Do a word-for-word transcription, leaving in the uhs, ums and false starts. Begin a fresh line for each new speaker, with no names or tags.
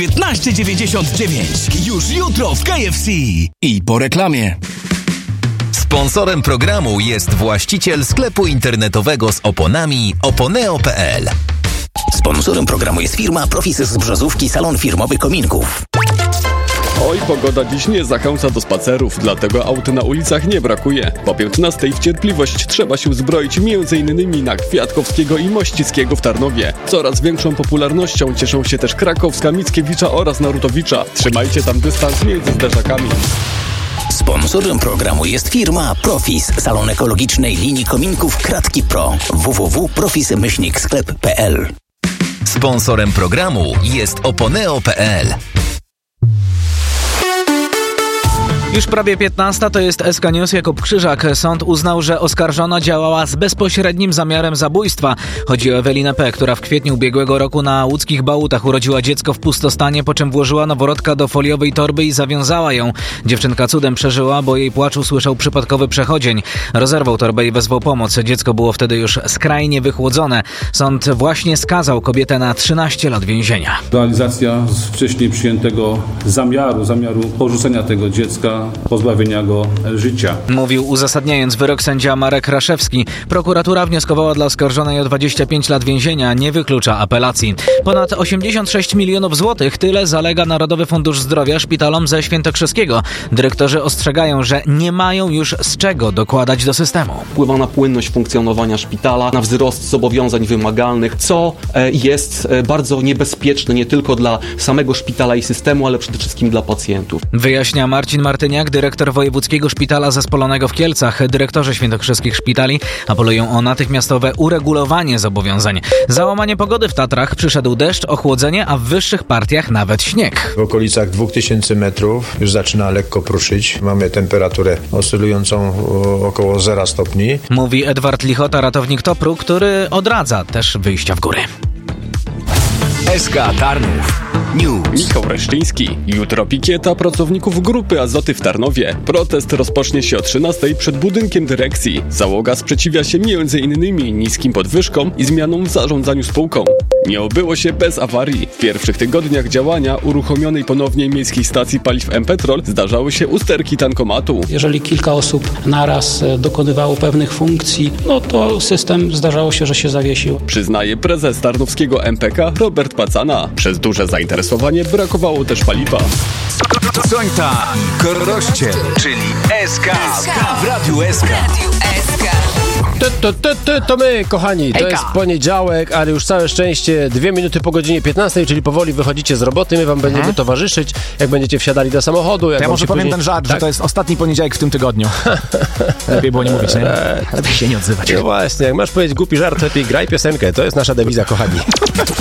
piętnaście dziewięćdziesiąt dziewięć. Już jutro w K F C. I po reklamie.
Sponsorem programu jest właściciel sklepu internetowego z oponami oponeo kropka p l.
Sponsorem programu jest firma Profis z Brzozówki, salon firmowy kominków.
Oj, pogoda dziś nie zachęca do spacerów, dlatego aut na ulicach nie brakuje. Po piętnastej w cierpliwość trzeba się uzbroić między innymi na Kwiatkowskiego i Mościckiego w Tarnowie. Coraz większą popularnością cieszą się też Krakowska, Mickiewicza oraz Narutowicza. Trzymajcie tam dystans między zderzakami.
Sponsorem programu jest firma Profis, salon ekologicznej linii kominków Kratki Pro. w w w kropka profis myślnik sklep kropka p l.
Sponsorem programu jest oponeo kropka p l.
Już prawie piętnasta, to jest S K News. Jakub Krzyżak. Sąd uznał, że oskarżona działała z bezpośrednim zamiarem zabójstwa. Chodzi o Ewelinę P., która w kwietniu ubiegłego roku na łódzkich Bałutach urodziła dziecko w pustostanie, po czym włożyła noworodka do foliowej torby i zawiązała ją. Dziewczynka cudem przeżyła, bo jej płacz usłyszał przypadkowy przechodzień. Rozerwał torbę i wezwał pomoc. Dziecko było wtedy już skrajnie wychłodzone. Sąd właśnie skazał kobietę na trzynaście lat więzienia.
Realizacja z wcześniej przyjętego zamiaru, zamiaru porzucenia tego dziecka, pozbawienia go życia.
Mówił uzasadniając wyrok sędzia Marek Raszewski. Prokuratura wnioskowała dla oskarżonej o dwadzieścia pięć lat więzienia, nie wyklucza apelacji. Ponad osiemdziesiąt sześć milionów złotych, tyle zalega Narodowy Fundusz Zdrowia szpitalom ze Świętokrzyskiego. Dyrektorzy ostrzegają, że nie mają już z czego dokładać do systemu.
Wpływa na płynność funkcjonowania szpitala, na wzrost zobowiązań wymagalnych, co jest bardzo niebezpieczne nie tylko dla samego szpitala i systemu, ale przede wszystkim dla pacjentów.
Wyjaśnia Marcin Martyniak, dyrektor Wojewódzkiego Szpitala Zespolonego w Kielcach. Dyrektorzy świętokrzyskich szpitali apelują o natychmiastowe uregulowanie zobowiązań. Za łamanie pogody w Tatrach przyszedł deszcz, ochłodzenie, a w wyższych partiach nawet śnieg.
W okolicach dwóch tysięcy metrów już zaczyna lekko pruszyć. Mamy temperaturę oscylującą około zera stopni.
Mówi Edward Lichota, ratownik Topru, który odradza też wyjścia w góry.
S K Tarnów News.
Michał Reszczyński. Jutro pikieta pracowników Grupy Azoty w Tarnowie. Protest rozpocznie się o trzynastej przed budynkiem dyrekcji. Załoga sprzeciwia się między innymi niskim podwyżkom i zmianom w zarządzaniu spółką. Nie obyło się bez awarii. W pierwszych tygodniach działania uruchomionej ponownie miejskiej stacji paliw M-Petrol zdarzały się usterki tankomatu.
Jeżeli kilka osób naraz dokonywało pewnych funkcji, no to system zdarzało się, że się zawiesił.
Przyznaje prezes tarnowskiego M P K Robert Pacana. Przez duże zainteresowanie brakowało też paliwa.
Sońta i Korościel, czyli S K w Radiu S K.
To, to, to, to, to my, kochani, to
Hejka.
jest poniedziałek, ale już całe szczęście dwie minuty po godzinie piętnastej, czyli powoli wychodzicie z roboty, my wam będziemy towarzyszyć, jak będziecie wsiadali do samochodu. Jak
ja
wam
może
się
powiem
później...
ten żart,
tak?
że to jest ostatni poniedziałek w tym tygodniu. Lepiej było nie mówić, nie? Lepiej się nie odzywać.
No właśnie, jak masz powiedzieć głupi żart, lepiej graj piosenkę, to jest nasza dewiza, kochani.